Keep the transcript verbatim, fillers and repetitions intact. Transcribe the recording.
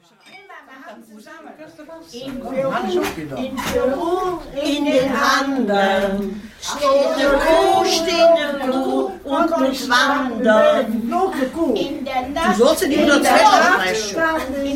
In Peru, in Peru, in den Anden steht eine Kuh, steht eine Kuh und muss wandern. In der Nacht, du sollst die in der Nacht,